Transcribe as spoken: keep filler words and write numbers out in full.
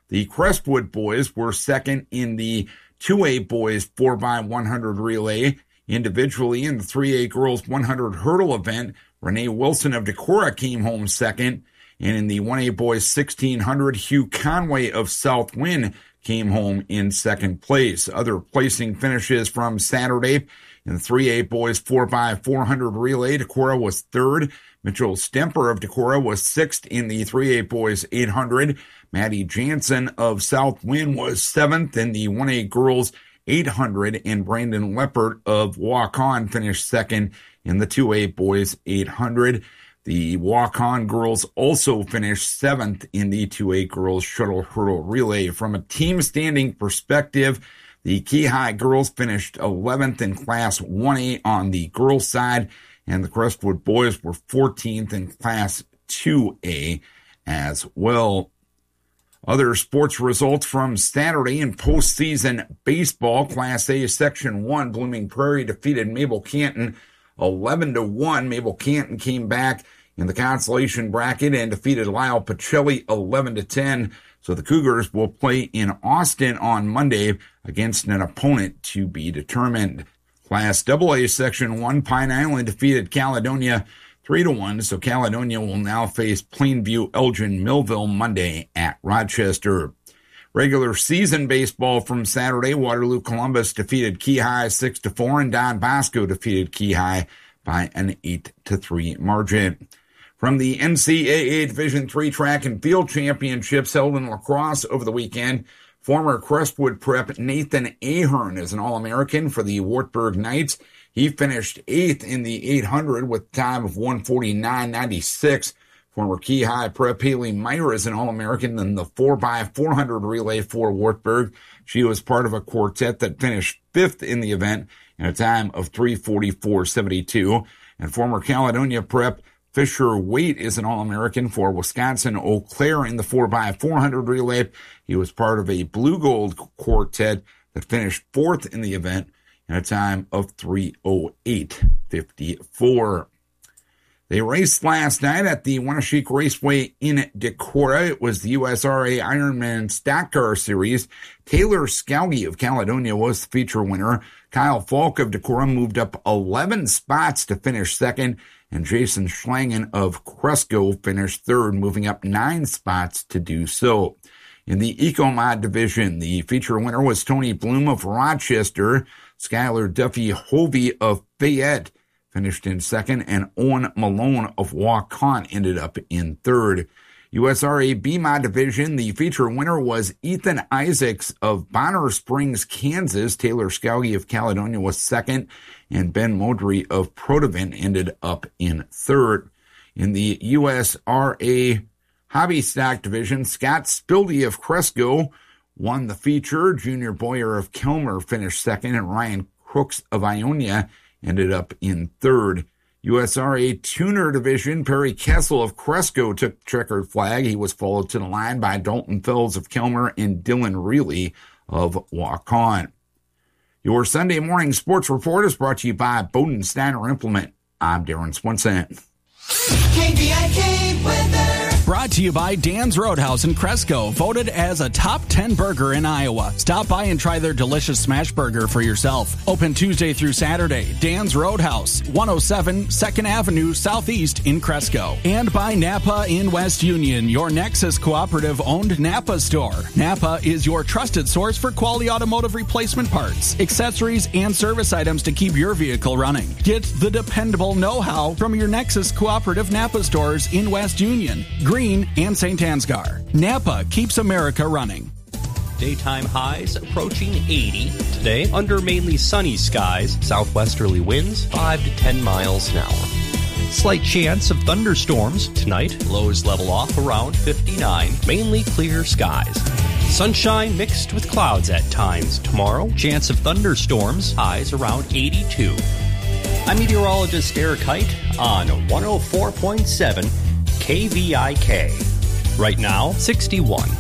The Crestwood boys were second in the two A boys four by one hundred relay. Individually, in the three A girls one hundred hurdle event, Renee Wilson of Decorah came home second. And in the one A boys sixteen hundred, Hugh Conway of Southwind came home in second place. Other placing finishes from Saturday: in the three A boys four by four hundred relay, Decorah was third. Mitchell Stemper of Decorah was sixth in the three A boys eight hundred. Maddie Jansen of Southwind was seventh in the one A girls eight hundred, and Brandon Leppert of Waukon finished second in the two A boys eight hundred. The Waukon girls also finished seventh in the two A girls shuttle hurdle relay. From a team standing perspective, the Keyhigh girls finished eleventh in Class one A on the girls' side, and the Crestwood boys were fourteenth in Class two A as well. Other sports results from Saturday in postseason baseball: Class A Section one, Blooming Prairie defeated Mabel Canton eleven to one. Mabel Canton came back in the consolation bracket and defeated Lyle Pacelli eleven to ten. So the Cougars will play in Austin on Monday against an opponent to be determined. Class double A Section one, Pine Island defeated Caledonia three to one, so Caledonia will now face Plainview Elgin Millville Monday at Rochester. Regular season baseball from Saturday: Waterloo Columbus defeated Keyhigh six to four, and Don Bosco defeated Keyhigh by an eight to three margin. From the N C double A Division three Track and Field Championships held in La Crosse over the weekend, former Crestwood Prep Nathan Ahern is an All-American for the Wartburg Knights. He finished eighth in the eight hundred with a time of one forty-nine ninety-six. Former Keyhigh Prep Haley Meyer is an All-American in the four by four hundred relay for Wartburg. She was part of a quartet that finished fifth in the event in a time of three forty-four seventy-two. And former Caledonia Prep Fisher Waite is an All-American for Wisconsin Eau Claire in the four by four hundred relay. He was part of a blue gold quartet that finished fourth in the event in a time of three oh eight fifty-four. They raced last night at the Winneshiek Raceway in Decorah. It was the U S R A Ironman Stock Car Series. Taylor Scalgi of Caledonia was the feature winner. Kyle Falk of Decorah moved up eleven spots to finish second, and Jason Schlangen of Cresco finished third, moving up nine spots to do so. In the Ecomod division, the feature winner was Tony Bloom of Rochester. Skylar Duffy Hovey of Fayette finished in second, and Owen Malone of Waukon ended up in third. U S R A B-Mod division, the feature winner was Ethan Isaacs of Bonner Springs, Kansas. Taylor Scalgi of Caledonia was second, and Ben Modry of Protivent ended up in third. In the U S R A Hobby Stock division, Scott Spildy of Cresco won the feature. Junior Boyer of Kelmer finished second, and Ryan Crooks of Ionia ended up in third. U S R A Tuner Division, Perry Kessel of Cresco took the checkered flag. He was followed to the line by Dalton Fells of Kelmer and Dylan Reilly of Waukon. Your Sunday morning sports report is brought to you by Bowden Steiner Implement. I'm Darren Swenson. K V I K weather. Brought to you by Dan's Roadhouse in Cresco, voted as a top ten burger in Iowa. Stop by and try their delicious smash burger for yourself. Open Tuesday through Saturday. Dan's Roadhouse, one oh seven second Avenue Southeast in Cresco. And by Napa in West Union, your Nexus Cooperative-owned Napa store. Napa is your trusted source for quality automotive replacement parts, accessories, and service items to keep your vehicle running. Get the dependable know-how from your Nexus Cooperative Napa stores in West Union, Green, and Saint Ansgar. Napa keeps America running. Daytime highs approaching eighty. Today, under mainly sunny skies, southwesterly winds five to ten miles an hour. Slight chance of thunderstorms tonight. Lows level off around fifty-nine. Mainly clear skies. Sunshine mixed with clouds at times tomorrow. Chance of thunderstorms. Highs around eighty-two. I'm meteorologist Eric Height on one oh four point seven K V I K. Right now, sixty-one.